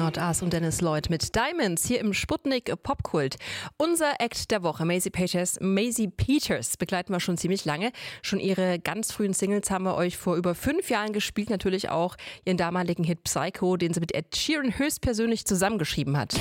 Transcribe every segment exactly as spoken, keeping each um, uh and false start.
Ass und Dennis Lloyd mit Diamonds hier im Sputnik Popkult. Unser Act der Woche, Maisie Peters. Maisie Peters begleiten wir schon ziemlich lange. Schon ihre ganz frühen Singles haben wir euch vor über fünf Jahren gespielt. Natürlich auch ihren damaligen Hit Psycho, den sie mit Ed Sheeran höchstpersönlich zusammengeschrieben hat.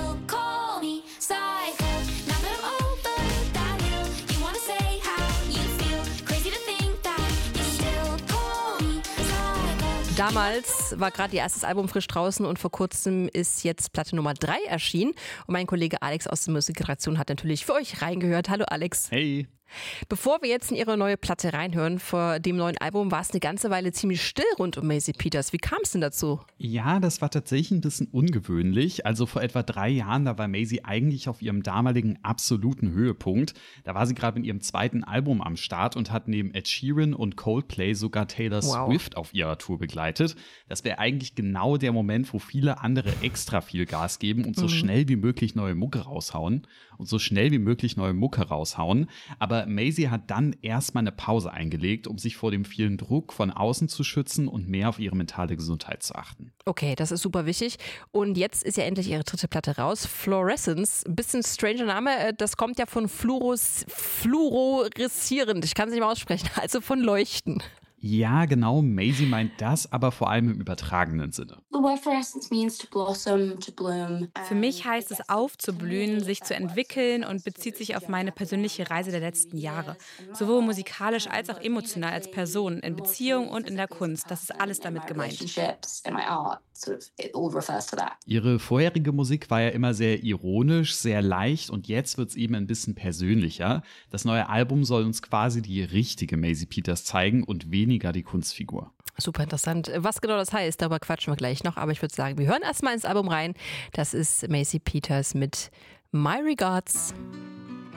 Damals war gerade ihr erstes Album frisch draußen und vor kurzem ist jetzt Platte Nummer drei erschienen. Und mein Kollege Alex aus der Musikredaktion hat natürlich für euch reingehört. Hallo Alex. Hey. Bevor wir jetzt in ihre neue Platte reinhören, vor dem neuen Album war es eine ganze Weile ziemlich still rund um Maisie Peters. Wie kam es denn dazu? Ja, das war tatsächlich ein bisschen ungewöhnlich. Also vor etwa drei Jahren, da war Maisie eigentlich auf ihrem damaligen absoluten Höhepunkt. Da war sie gerade mit ihrem zweiten Album am Start und hat neben Ed Sheeran und Coldplay sogar Taylor wow. Swift auf ihrer Tour begleitet. Das wäre eigentlich genau der Moment, wo viele andere extra viel Gas geben und so mhm. schnell wie möglich neue Mucke raushauen. Und so schnell wie möglich neue Mucke raushauen. Aber Maisie hat dann erstmal eine Pause eingelegt, um sich vor dem vielen Druck von außen zu schützen und mehr auf ihre mentale Gesundheit zu achten. Okay, das ist super wichtig. Und jetzt ist ja endlich ihre dritte Platte raus. Fluorescence, ein bisschen stranger Name. Das kommt ja von Fluoros, fluoreszierend. Ich kann es nicht mal aussprechen. Also von Leuchten. Ja, genau, Maisie meint das, aber vor allem im übertragenen Sinne. Für mich heißt es aufzublühen, sich zu entwickeln und bezieht sich auf meine persönliche Reise der letzten Jahre. Sowohl musikalisch als auch emotional als Person, in Beziehung und in der Kunst. Das ist alles damit gemeint. Ihre vorherige Musik war ja immer sehr ironisch, sehr leicht und jetzt wird es eben ein bisschen persönlicher. Das neue Album soll uns quasi die richtige Maisie Peters zeigen und weniger die Kunstfigur. Super interessant. Was genau das heißt, darüber quatschen wir gleich noch. Aber ich würde sagen, wir hören erstmal ins Album rein. Das ist Maisie Peters mit My Regards.